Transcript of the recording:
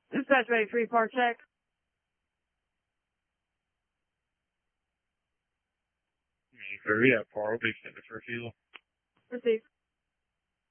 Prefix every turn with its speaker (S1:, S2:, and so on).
S1: Dispatch ready, 3-part check.
S2: Hurry up, Par will be extended for fuel.
S1: Receive.